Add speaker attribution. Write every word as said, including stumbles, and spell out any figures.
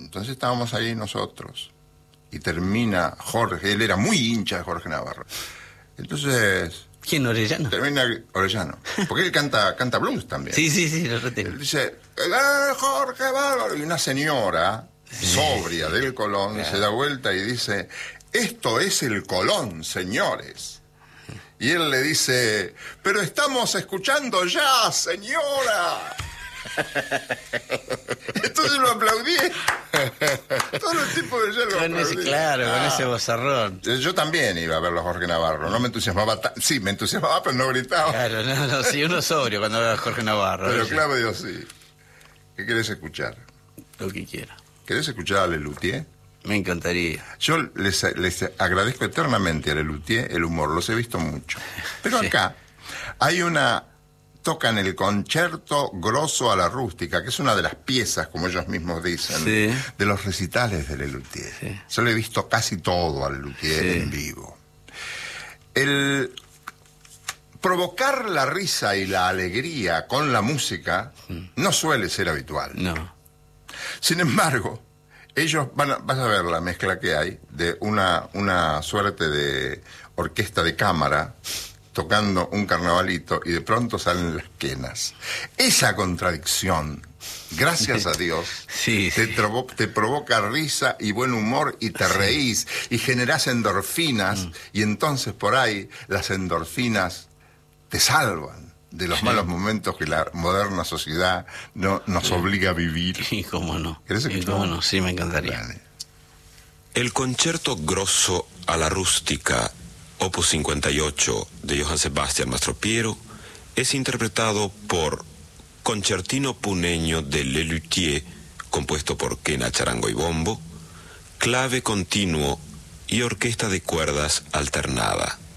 Speaker 1: Entonces estábamos ahí nosotros. Y termina Jorge, él era muy hincha de Jorge Navarro. Entonces...
Speaker 2: ¿Quién, Orellano?
Speaker 1: Termina Orellano. Porque él canta, canta blues también.
Speaker 2: Sí, sí, sí, lo retengo.
Speaker 1: Él dice, ¡eh, Jorge Bárbaro! Y una señora sobria del Colón claro. se da vuelta y dice, esto es el Colón, señores. Y él le dice, pero estamos escuchando ya, señora. Entonces lo aplaudí. Todos los tipos de ya lo
Speaker 2: con ese, claro, ah. con ese vozarrón.
Speaker 1: Yo también iba a verlo a Jorge Navarro. No me entusiasmaba, ta... sí, me entusiasmaba, pero no gritaba.
Speaker 2: Claro, no, no, sí, uno sobrio cuando ve a Jorge Navarro.
Speaker 1: Pero Claudio sí. ¿Qué querés escuchar?
Speaker 2: Lo que quiera.
Speaker 1: ¿Querés escuchar a Lelutier?
Speaker 2: Me encantaría.
Speaker 1: Yo les, les agradezco eternamente a Lelutier el humor, los he visto mucho. Pero sí. acá hay una... Tocan el Concerto Grosso a la Rústica, que es una de las piezas, como ellos mismos dicen, sí. de los recitales de Lelutier. Sí. Yo le he visto casi todo a Lelutier sí. en vivo. El provocar la risa y la alegría con la música mm. no suele ser habitual.
Speaker 2: No.
Speaker 1: Sin embargo, ellos van a, vas a ver la mezcla que hay de una, una suerte de orquesta de cámara tocando un carnavalito y de pronto salen las quenas. Esa contradicción, gracias a Dios,
Speaker 2: sí,
Speaker 1: te,
Speaker 2: sí.
Speaker 1: Trovo, te provoca risa y buen humor y te reís y generás endorfinas mm. y entonces por ahí las endorfinas te salvan de los sí. malos momentos que la moderna sociedad no, nos sí. obliga a vivir.
Speaker 2: Y cómo no.
Speaker 1: ¿Querés escuchar?
Speaker 2: Y cómo no, sí, me encantaría. Dale.
Speaker 3: El Concerto Grosso a la Rústica, opus cincuenta y ocho de Johann Sebastian Mastropiero, es interpretado por Concertino Puneño de Lelutier, compuesto por quena, charango y bombo, clave continuo y orquesta de cuerdas alternada.